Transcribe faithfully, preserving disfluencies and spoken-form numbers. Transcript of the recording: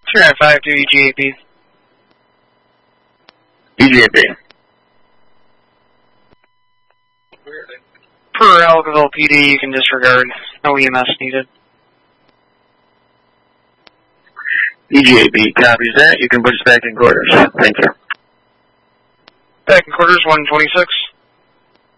two nine five to E G A B. E G A B. Per Alcohol P D, you can disregard. No E M S needed. E G A B copies that. You can put us back in quarters. Thank you. Back in quarters, one twenty-six.